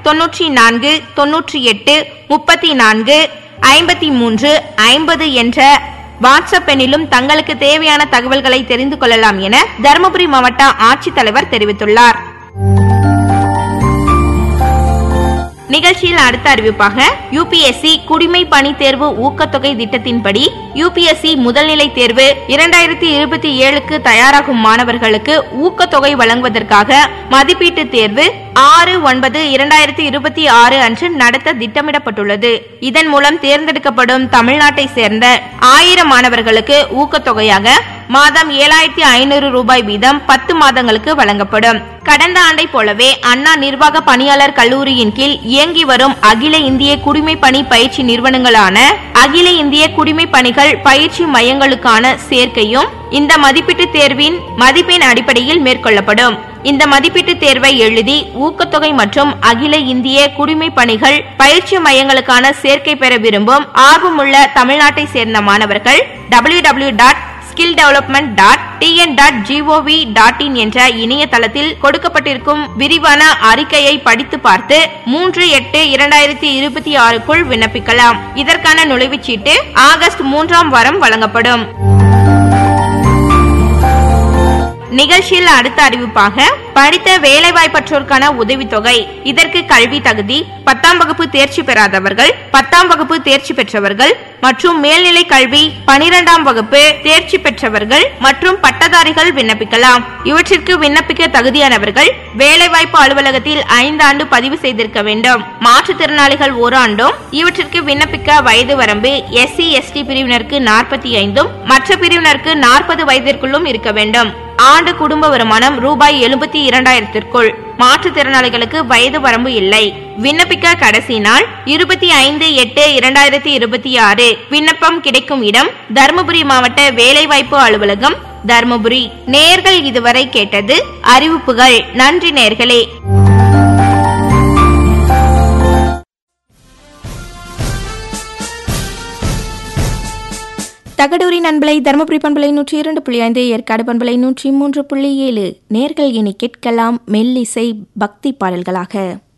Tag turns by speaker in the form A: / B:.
A: 94 98 34 53 50 என்ற வாட்ஸ்அப் எண்ணிலும் தங்களுக்கு தேவையான தகவல்களை தெரிந்து கொள்ளலாம் என தருமபுரி மாவட்ட ஆட்சித்தலைவர் தெரிவித்துள்ளார். நிகழ்ச்சியில் அடுத்த அறிவிப்பாக யுபிஎஸ்சி குடிமை பணி தேர்வு ஊக்கத்தொகை திட்டத்தின்படி யுபிஎஸ்சி முதல்நிலை தேர்வு 2027க்கு தயாராகும் மாணவர்களுக்கு ஊக்கத்தொகை வழங்குவதற்காக மதிப்பீட்டு தேர்வு 6/9/2026 அன்று நடத்த திட்டமிடப்பட்டுள்ளது. இதன் மூலம் தேர்ந்தெடுக்கப்படும் தமிழ்நாட்டை சேர்ந்த 1000 மாணவர்களுக்கு ஊக்கத்தொகையாக மாதம் 7,500 ரூபாய் வீதம் 10 மாதங்களுக்கு வழங்கப்படும். கடந்த ஆண்டை போலவே அண்ணா நிர்வாக பணியாளர் கல்லூரியின் கீழ் இயங்கி வரும் அகில இந்திய குடிமை பணி பயிற்சி நிறுவனங்களான அகில இந்திய குடிமை பணிகள் பயிற்சி மையங்களுக்கான சேர்க்கையும் இந்த மதிப்பீட்டு தேர்வின் மதிப்பெண் அடிப்படையில் மேற்கொள்ளப்படும். இந்த மதிப்பீட்டு தேர்வை எழுதி ஊக்கத்தொகை மற்றும் அகில இந்திய குடிமை பணிகள் பயிற்சி மையங்களுக்கான சேர்க்கை பெற விரும்பும் ஆர்வமுள்ள தமிழ்நாட்டை சேர்ந்த மாணவர்கள் www.skilldevelopment.tn.gov.in என்ற இணையதளத்தில் கொடுக்கப்பட்டிருக்கும் விரிவான அறிக்கையை படித்து பார்த்து 3/8/2026க்குள் விண்ணப்பிக்கலாம். இதற்கான நுழைவுச்சீட்டு ஆகஸ்ட் 3ஆம் வாரம் வழங்கப்படும். நிகழ்ச்சியில் அடுத்த அறிவிப்பாக படித்த வேலைவாய்ப்பற்றோருக்கான உதவித்தொகை. இதற்கு கல்வி தகுதி 10ஆம் வகுப்பு தேர்ச்சி பெறாதவர்கள், 10ஆம் வகுப்பு தேர்ச்சி பெற்றவர்கள் மற்றும் மேல்நிலை கல்வி 12ஆம் வகுப்பு தேர்ச்சி பெற்றவர்கள் மற்றும் பட்டதாரிகள் விண்ணப்பிக்கலாம். இவற்றிற்கு விண்ணப்பிக்க தகுதியானவர்கள் வேலைவாய்ப்பு அலுவலகத்தில் 5 ஆண்டு பதிவு செய்திருக்க வேண்டும். மாற்றுத்திறனாளிகள் 1 ஆண்டும். இவற்றிற்கு விண்ணப்பிக்க வயது வரம்பு SC/ST பிரிவினருக்கு 45 மற்ற பிரிவினருக்கு 40 வயதிற்குள்ளும் இருக்க வேண்டும். ஆண்டு குடும்ப வருமானம் ரூபாய் 72,000ற்குள். மாற்றுத்திறனாளிகளுக்கு வயது வரம்பு இல்லை. விண்ணப்பிக்க கடைசி நாள் 25/8/2026. விண்ணப்பம் கிடைக்கும் இடம் தருமபுரி மாவட்ட வேலைவாய்ப்பு அலுவலகம், தருமபுரி. நேயர்கள் இதுவரை கேட்டது அறிவிப்புகள். நன்றி நேயர்களே. தகடூரி நண்பலை தருமபுரி பண்பலை 102.5, ஏற்காடு பண்பலை 103.7. நேர்கள் இனி கேட்கலாம் மெல்லிசை பக்தி பாடல்களாக.